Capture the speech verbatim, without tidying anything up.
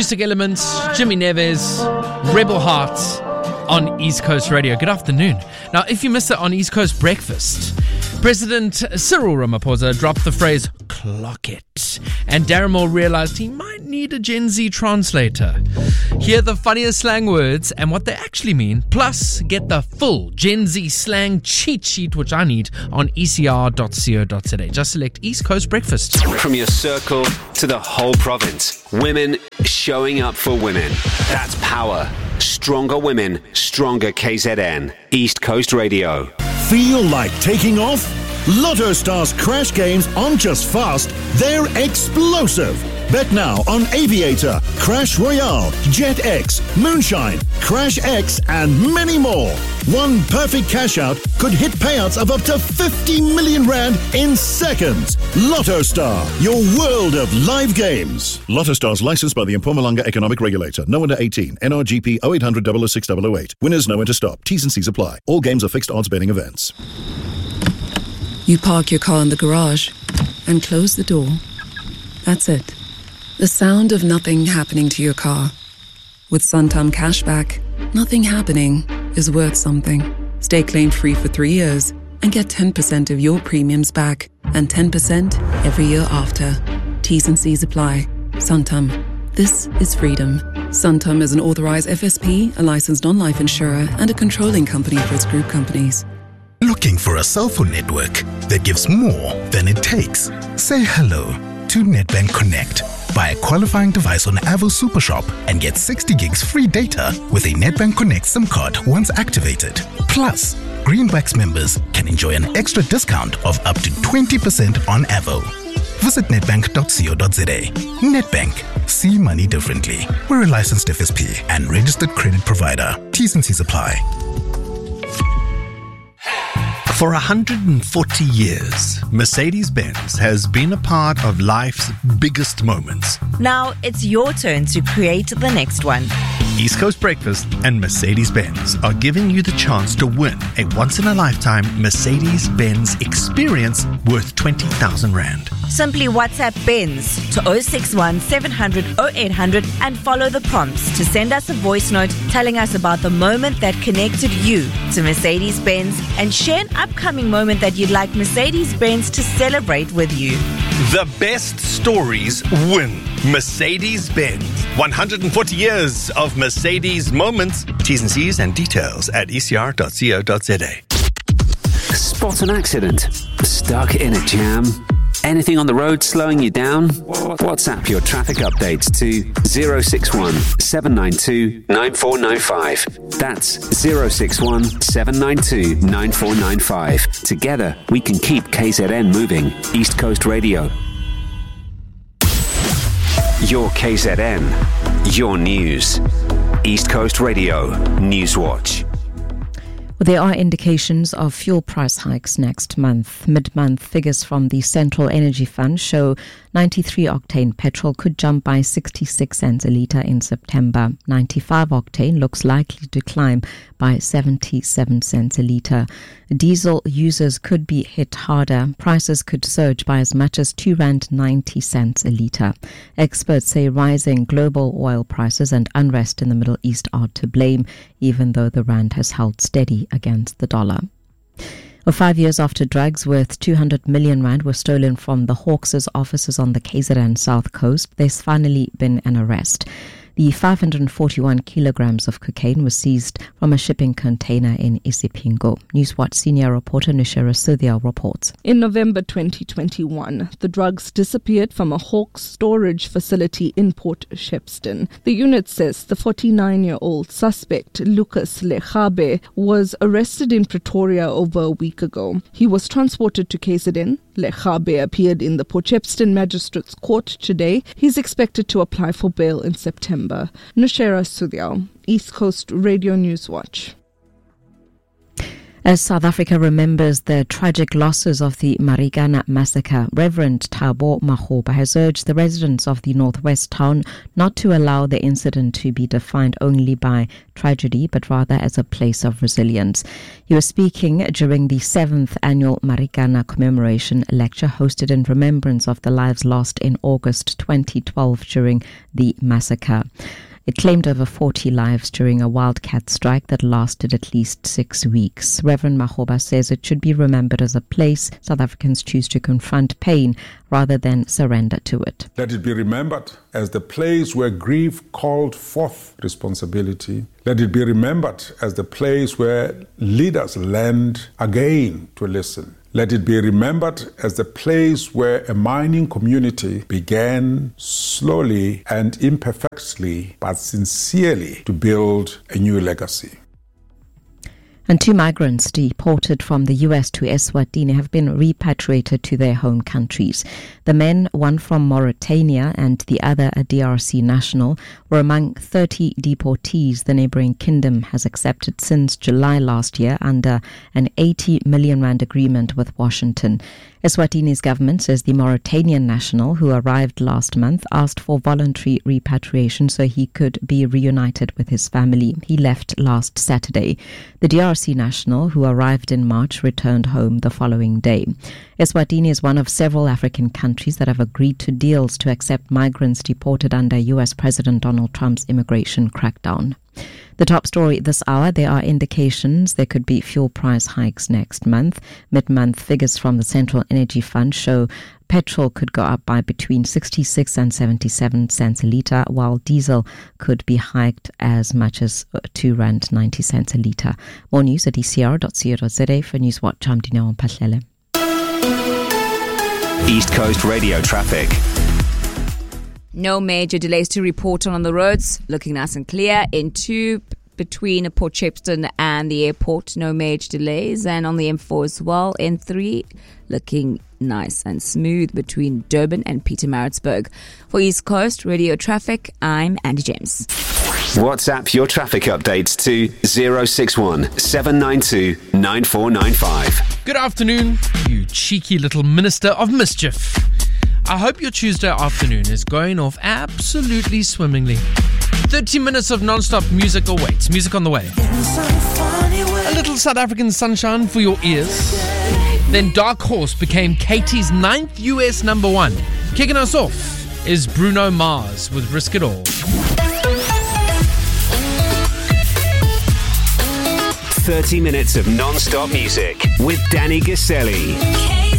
Acoustic Elements, Jimmy Neves, Rebel Hearts on East Coast Radio. Good afternoon. Now, if you missed it on East Coast Breakfast, President Cyril Ramaphosa dropped the phrase, clock it. And Darren Moore realized he might need a Gen Z translator. Hear the funniest slang words and what they actually mean, plus get the full Gen Z slang cheat sheet, which I need, on e c r dot co dot z a. Just select East Coast Breakfast. From your circle to the whole province, women showing up for women. That's power. Stronger women, stronger K Z N. East Coast Radio. Feel like taking off? Lotto Stars Crash Games aren't just fast, they're explosive. Bet now on Aviator, Crash Royale, Jet X, Moonshine, Crash X, and many more. One perfect cash out could hit payouts of up to fifty million rand in seconds. Lotto Star, your world of live games. Lotto Stars licensed by the Mpumalanga Economic Regulator. No under eighteen. N R G P oh eight hundred, double oh six, double oh eight. Winners know when to stop. T's and C's apply. All games are fixed odds betting events. You park your car in the garage and close the door. That's it. The sound of nothing happening to your car. With Santam Cashback, nothing happening is worth something. Stay claim-free for three years and get ten percent of your premiums back and ten percent every year after. T's and C's apply. Santam. This is freedom. Santam is an authorized F S P, a licensed non-life insurer, and a controlling company for its group companies. Looking for a cell phone network that gives more than it takes? Say hello to Nedbank Connect. Buy a qualifying device on Avo Supershop and get sixty gigs free data with a Nedbank Connect SIM card once activated. Plus, Greenbacks members can enjoy an extra discount of up to twenty percent on Avo. Visit nedbank dot co dot z a. Nedbank. See money differently. We're a licensed F S P and registered credit provider. T's and C's apply. For one hundred forty years, Mercedes-Benz has been a part of life's biggest moments. Now it's your turn to create the next one. East Coast Breakfast and Mercedes-Benz are giving you the chance to win a once-in-a-lifetime Mercedes-Benz experience worth twenty thousand rand. Simply WhatsApp Benz to oh six one, seven hundred, oh eight hundred and follow the prompts to send us a voice note telling us about the moment that connected you to Mercedes-Benz and share an upcoming moment that you'd like Mercedes-Benz to celebrate with you. The best stories win. Mercedes-Benz. one hundred forty years of Mercedes moments. T's and C's and details at e c r dot co dot z a. Spot an accident. Stuck in a jam. Anything on the road slowing you down? WhatsApp your traffic updates to zero six one, seven nine two, nine four nine five. That's zero six one, seven nine two, nine four nine five. Together, we can keep K Z N moving. East Coast Radio. Your K Z N. Your news. East Coast Radio. Newswatch. There are indications of fuel price hikes next month. Mid-month figures from the Central Energy Fund show ninety-three octane petrol could jump by sixty-six cents a litre in September. ninety-five octane looks likely to climb by seventy-seven cents a litre. Diesel users could be hit harder. Prices could surge by as much as two rand ninety cents a litre. Experts say rising global oil prices and unrest in the Middle East are to blame, even though the rand has held steady against the dollar. Well, five years after drugs worth two hundred million rand were stolen from the Hawks' offices on the K Z N South Coast, there's finally been an arrest. The five hundred forty-one kilograms of cocaine was seized from a shipping container in Isipingo. Newswatch senior reporter Nushera Sudhia reports. In November twenty twenty-one, the drugs disappeared from a Hawks storage facility in Port Shepstone. The unit says the forty-nine-year-old suspect, Lucas Lekhabe, was arrested in Pretoria over a week ago. He was transported to K Z N. Lekhabe appeared in the Port Shepstone Magistrates Court today. He's expected to apply for bail in September. Nushera Sudhia, East Coast Radio Newswatch. As South Africa remembers the tragic losses of the Marikana massacre, Reverend Thabo Makgoba has urged the residents of the northwest town not to allow the incident to be defined only by tragedy, but rather as a place of resilience. He was speaking during the seventh annual Marikana commemoration lecture hosted in remembrance of the lives lost in August twenty twelve during the massacre. It claimed over forty lives during a wildcat strike that lasted at least six weeks. Reverend Makgoba says it should be remembered as a place South Africans choose to confront pain rather than surrender to it. Let it be remembered as the place where grief called forth responsibility. Let it be remembered as the place where leaders learned again to listen. Let it be remembered as the place where a mining community began slowly and imperfectly, but sincerely, to build a new legacy. And two migrants deported from the U S to Eswatini have been repatriated to their home countries. The men, one from Mauritania and the other a D R C national, were among thirty deportees the neighboring kingdom has accepted since July last year under an eighty million rand agreement with Washington. Eswatini's government says the Mauritanian national, who arrived last month, asked for voluntary repatriation so he could be reunited with his family. He left last Saturday. The D R C national, who arrived in March, returned home the following day. Eswatini is one of several African countries that have agreed to deals to accept migrants deported under U S President Donald Trump's immigration crackdown. The top story this hour, there are indications there could be fuel price hikes next month. Mid-month figures from the Central Energy Fund show petrol could go up by between sixty-six and seventy-seven cents a litre, while diesel could be hiked as much as two rand ninety cents a litre. More news at e c r dot co dot z a. For Newswatch, I'm Dineo Mpahlele. East Coast Radio traffic. No major delays to report on on the roads. Looking nice and clear. In two between Port Shepstone and the airport, no major delays. And on the M four as well. N three looking nice and smooth between Durban and Pietermaritzburg. For East Coast Radio Traffic, I'm Andy James. WhatsApp your traffic updates to zero six one seven nine two nine four nine five. Good afternoon, you cheeky little minister of mischief. I hope your Tuesday afternoon is going off absolutely swimmingly. thirty minutes of non-stop music awaits. Music on the way. A little South African sunshine for your ears. Then Dark Horse became Katie's ninth U S number one. Kicking us off is Bruno Mars with Risk It All. thirty minutes of non-stop music with Danny Gaselli.